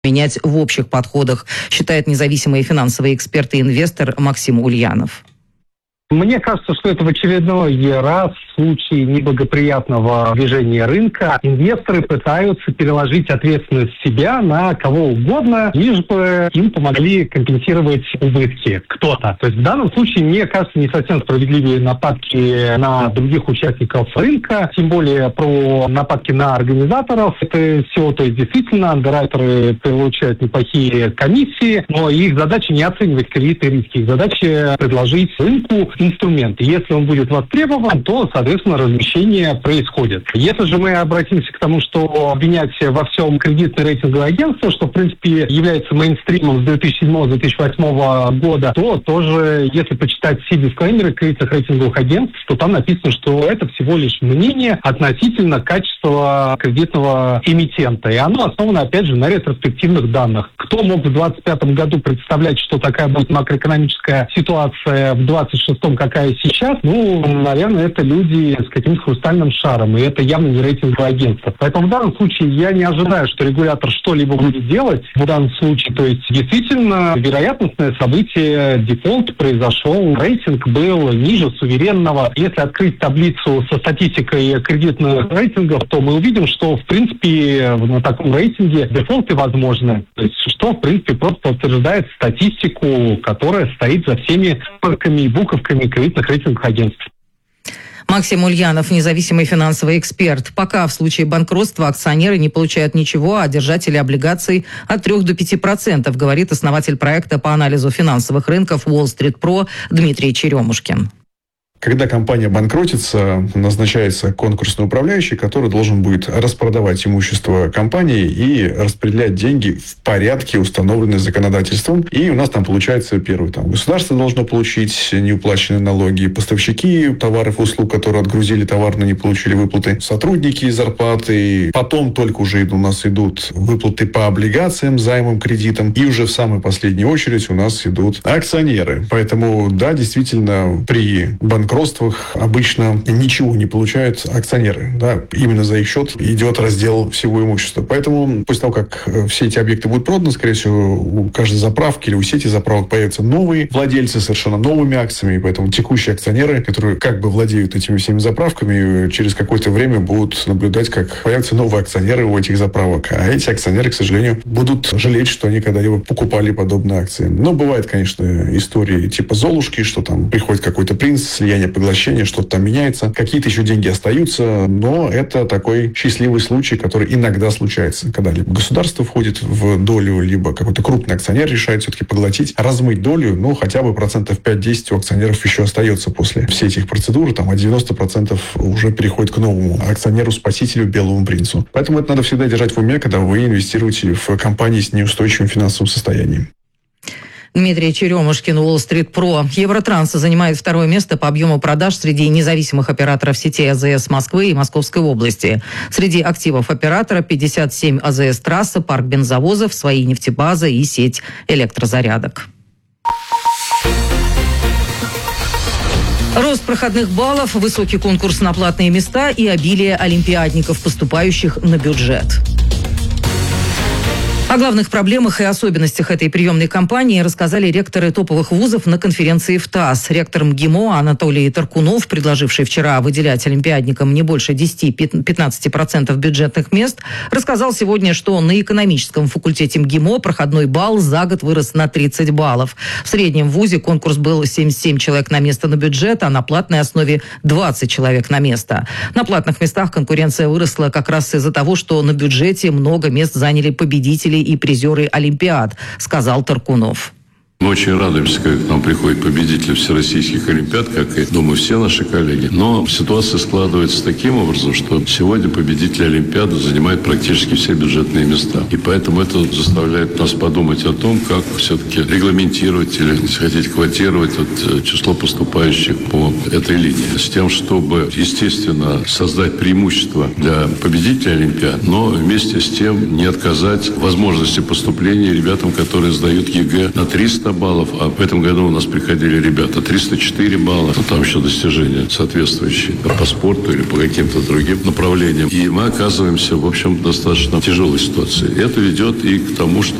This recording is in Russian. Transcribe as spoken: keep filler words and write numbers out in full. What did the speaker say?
менять в общих подходах, считает независимый финансовый эксперт и инвестор Максим Ульянов. Мне кажется, что это в очередной раз в случае неблагоприятного движения рынка инвесторы пытаются переложить ответственность себя на кого угодно, лишь бы им помогли компенсировать убытки кто-то. То есть в данном случае, мне кажется, не совсем справедливые нападки на других участников рынка, тем более про нападки на организаторов. Это все, то есть действительно андеррайтеры получают неплохие комиссии, но их задача не оценивать кредитные риски, их задача предложить рынку инструмент. Если он будет востребован, то, соответственно, размещение происходит. Если же мы обратимся к тому, что обвинять во всем кредитное рейтинговое агентство, что, в принципе, является мейнстримом с две тысячи седьмого - две тысячи восьмого года, то тоже, если почитать все дисклеймеры кредитных рейтинговых агентств, то там написано, что это всего лишь мнение относительно качества кредитного эмитента. И оно основано, опять же, на ретроспективных данных. Кто мог в двадцать пятом году представлять, что такая будет макроэкономическая ситуация в двадцать шестом, какая сейчас? Ну, наверное, это люди с каким-то хрустальным шаром, и это явно не рейтинговое агентство. Поэтому в данном случае я не ожидаю, что регулятор что-либо будет делать в данном случае. То есть, действительно, вероятностное событие, дефолт произошел, рейтинг был ниже суверенного. Если открыть таблицу со статистикой кредитных рейтингов, то мы увидим, что, в принципе, на таком рейтинге дефолты возможны. То есть, что, в принципе, просто подтверждает статистику, которая стоит за всеми циферками и буковками кредитных рейтинговых агентств. Максим Ульянов, независимый финансовый эксперт. Пока в случае банкротства акционеры не получают ничего, а держатели облигаций от трёх до пяти процентов, говорит основатель проекта по анализу финансовых рынков Wall Street Pro Дмитрий Черемушкин. Когда компания банкротится, назначается конкурсный управляющий, который должен будет распродавать имущество компании и распределять деньги в порядке, установленном законодательством. И у нас там получается первый. Там, государство должно получить неуплаченные налоги, поставщики товаров и услуг, которые отгрузили товар, но не получили выплаты, сотрудники зарплаты. Потом только уже у нас идут выплаты по облигациям, займам, кредитам. И уже в самой последней очередь у нас идут акционеры. Поэтому, да, действительно, при банкротстве обычно ничего не получают акционеры. Да? Именно за их счет идет раздел всего имущества. Поэтому после того, как все эти объекты будут проданы, скорее всего, у каждой заправки или у сети заправок появятся новые владельцы совершенно новыми акциями. И поэтому текущие акционеры, которые как бы владеют этими всеми заправками, через какое-то время будут наблюдать, как появятся новые акционеры у этих заправок. А эти акционеры, к сожалению, будут жалеть, что они когда-либо покупали подобные акции. Но бывают, конечно, истории типа Золушки, что там приходит какой-то принц, слияние, поглощение, что-то там меняется. Какие-то еще деньги остаются, но это такой счастливый случай, который иногда случается, когда либо государство входит в долю, либо какой-то крупный акционер решает все-таки поглотить, размыть долю, ну, хотя бы процентов пять-десять у акционеров еще остается после всех этих процедур, там, а девяносто процентов уже переходит к новому акционеру-спасителю, белому принцу. Поэтому это надо всегда держать в уме, когда вы инвестируете в компании с неустойчивым финансовым состоянием. Дмитрий Черемушкин, Wall Street Pro. Евротранс занимает второе место по объему продаж среди независимых операторов сетей АЗС Москвы и Московской области. Среди активов оператора пятьдесят семь АЗС-трасса, парк бензовозов, свои нефтебазы и сеть электрозарядок. Рост проходных баллов, высокий конкурс на платные места и обилие олимпиадников, поступающих на бюджет. О главных проблемах и особенностях этой приемной кампании рассказали ректоры топовых вузов на конференции в ТАСС. Ректор МГИМО Анатолий Таркунов, предложивший вчера выделять олимпиадникам не больше десяти-пятнадцати процентов бюджетных мест, рассказал сегодня, что на экономическом факультете МГИМО проходной балл за год вырос на тридцать баллов. В среднем в вузе конкурс был семьдесят семь человек на место на бюджет, а на платной основе двадцать человек на место. На платных местах конкуренция выросла как раз из-за того, что на бюджете много мест заняли победители и призеры Олимпиад, сказал Таркунов. Мы очень радуемся, когда к нам приходят победители всероссийских олимпиад, как и, думаю, все наши коллеги. Но ситуация складывается таким образом, что сегодня победители олимпиады занимают практически все бюджетные места. И поэтому это заставляет нас подумать о том, как все-таки регламентировать или, если хотите, квотировать вот, число поступающих по этой линии. С тем, чтобы, естественно, создать преимущество для победителей олимпиад, но вместе с тем не отказать возможности поступления ребятам, которые сдают ЕГЭ на триста триста баллов, а в этом году у нас приходили ребята триста четыре балла, ну, там еще достижения соответствующие по спорту или по каким-то другим направлениям. И мы оказываемся, в общем, в достаточно тяжелой ситуации. Это ведет и к тому, что